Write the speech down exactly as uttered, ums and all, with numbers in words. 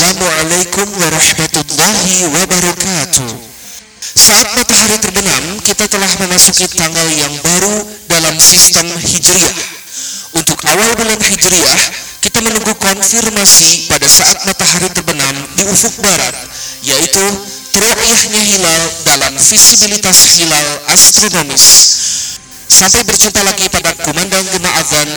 Assalamualaikum warahmatullahi wabarakatuh. Saat matahari terbenam, kita telah memasuki tanggal yang baru dalam sistem Hijriah. Untuk awal bulan Hijriah, kita menunggu konfirmasi pada saat matahari terbenam di ufuk barat, yaitu teru'yahnya hilal dalam visibilitas hilal astronomis. Sampai berjumpa lagi pada kumandang gema adzan